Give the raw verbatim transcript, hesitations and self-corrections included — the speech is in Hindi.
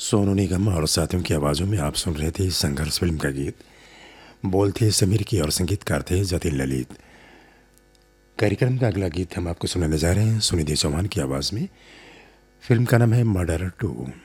सोनू निगम और साथियों की आवाज़ों में आप सुन रहे थे संघर्ष फिल्म का गीत। बोल थे समीर की और संगीतकार थे जतिन ललित। कार्यक्रम का अगला गीत हम आपको सुनाने जा रहे हैं सुनिधि चौहान की आवाज़ में। फिल्म का नाम है मर्डर टू।